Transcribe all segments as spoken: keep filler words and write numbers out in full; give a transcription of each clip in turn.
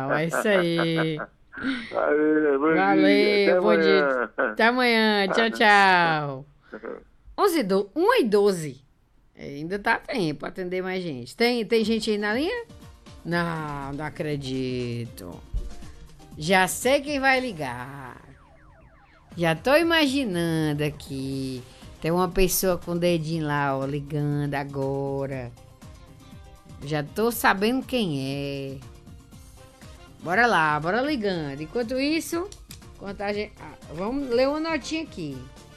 Tchau. É isso aí. Valeu, bom dia. Valeu, Até bom dia. amanhã. Até amanhã. Tchau, tchau. onze e doze, uma e doze. Ainda tá tempo pra atender mais gente. Tem, tem gente aí na linha? Não, não acredito. Já sei quem vai ligar. Já tô imaginando aqui. Tem uma pessoa com o dedinho lá, ó, ligando agora. Já tô sabendo quem é. Bora lá, bora ligando. Enquanto isso, enquanto a gente, ah, vamos ler uma notinha aqui.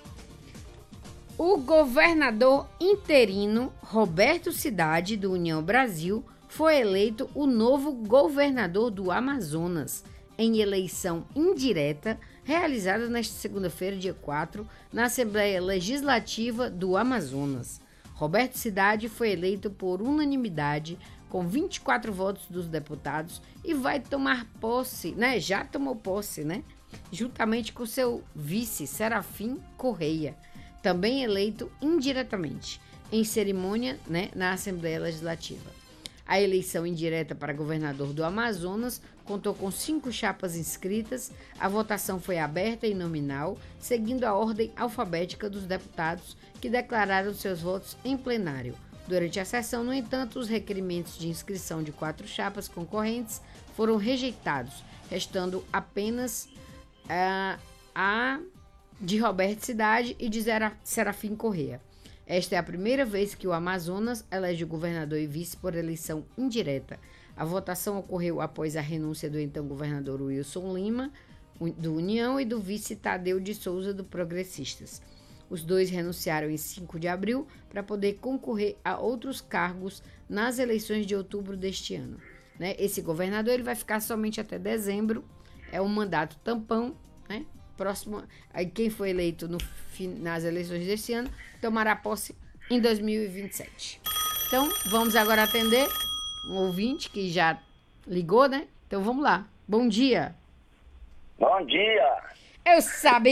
O governador interino Roberto Cidade, do União Brasil, foi eleito o novo governador do Amazonas, em eleição indireta realizada nesta segunda-feira, dia quatro, na Assembleia Legislativa do Amazonas. Roberto Cidade foi eleito por unanimidade, com vinte e quatro votos dos deputados, e vai tomar posse, né? Já tomou posse, né? Juntamente com seu vice, Serafim Correia, também eleito indiretamente, em cerimônia, né, na Assembleia Legislativa. A eleição indireta para governador do Amazonas contou com cinco chapas inscritas. A votação foi aberta e nominal, seguindo a ordem alfabética dos deputados que declararam seus votos em plenário. Durante a sessão, no entanto, os requerimentos de inscrição de quatro chapas concorrentes foram rejeitados, restando apenas uh, a de Roberto Cidade e de Serafim Correia. Esta é a primeira vez que o Amazonas elege o governador e vice por eleição indireta. A votação ocorreu após a renúncia do então governador Wilson Lima, do União, e do vice Tadeu de Souza, do Progressistas. Os dois renunciaram em cinco de abril para poder concorrer a outros cargos nas eleições de outubro deste ano. Né? Esse governador ele vai ficar somente até dezembro, é um mandato tampão, né? Próximo, aí quem foi eleito no, nas eleições deste ano tomará posse em dois mil e vinte e sete. Então, vamos agora atender um ouvinte que já ligou, né? Então, vamos lá. Bom dia. Bom dia. Eu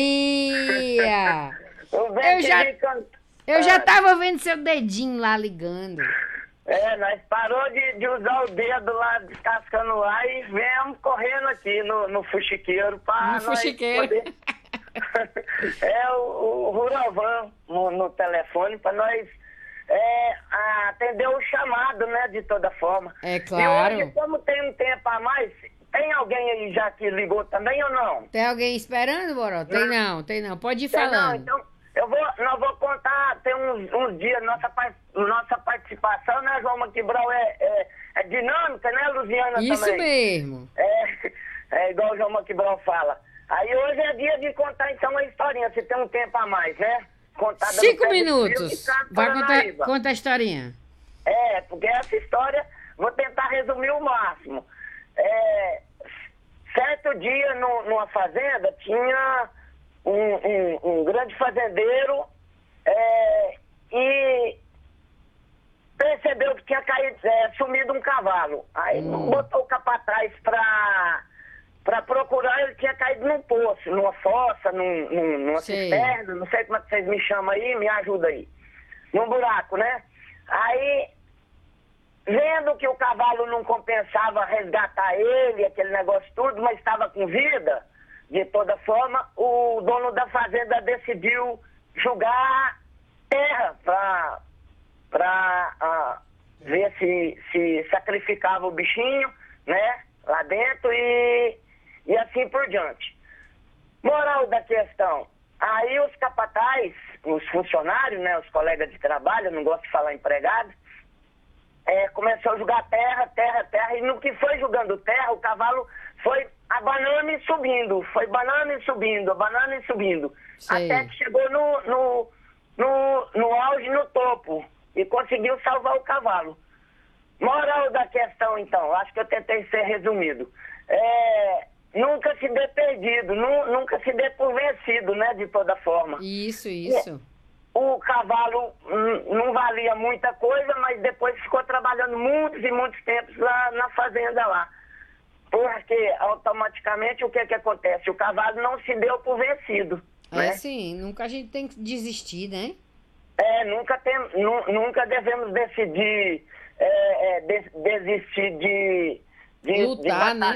sabia! eu eu já, can... eu já tava vendo seu dedinho lá ligando. É, nós parou de, de usar o dedo lá, descascando lá, e viemos correndo aqui no, no fuxiqueiro para no fuxiqueiro. Poder... é o, o Ruravan no, no telefone para nós é, atender o chamado, né, de toda forma. É claro. E hoje, como tem um tempo a mais, tem alguém aí já que ligou também ou não? Tem alguém esperando, Boró? Tem não, não tem não. Pode ir tem falando. Não, então... Eu vou, nós vou contar, tem uns, uns dias, nossa, nossa participação, né, João Maquibral, é, é, é dinâmica, né, Luziana? Isso também. mesmo. É, é igual o João Maquibral fala. Aí hoje é dia de contar, então, uma historinha, se tem um tempo a mais, né? Contar Cinco minutos. Vai contar, conta a historinha. É, porque essa história, vou tentar resumir o máximo. É, certo dia, no, numa fazenda, tinha... Um, um, um grande fazendeiro é, e percebeu que tinha caído, é, sumido um cavalo. Aí hum. botou o capataz pra, pra procurar, ele tinha caído num poço, numa fossa, num, num, numa cisterna, não sei como é que vocês me chamam aí, me ajuda aí. Num buraco, né? Aí, vendo que o cavalo não compensava resgatar ele, aquele negócio tudo, mas estava com vida... De toda forma, o dono da fazenda decidiu jogar terra para para uh, ver se, se sacrificava o bichinho, né, lá dentro e, e assim por diante. Moral da questão, aí os capatazes, os funcionários, né, os colegas de trabalho, eu não gosto de falar empregado, é, começou a jogar terra, terra, terra, e no que foi jogando terra, o cavalo foi abanando e subindo, foi banando e subindo, abanando e subindo, Sei. até que chegou no, no, no, no auge, no topo, e conseguiu salvar o cavalo. Moral da questão, então, acho que eu tentei ser resumido. É, nunca se dê perdido, nu, nunca se dê por vencido, né, de toda forma. Isso, isso. O cavalo hum, não valia muita coisa, mas depois ficou trabalhando muitos e muitos tempos lá na fazenda lá. Porque automaticamente o que que acontece? O cavalo não se deu por vencido. É né? sim, nunca a gente tem que desistir, né? É, nunca, tem, nu, nunca devemos decidir, é, é, des, desistir de, de, lutar, de né?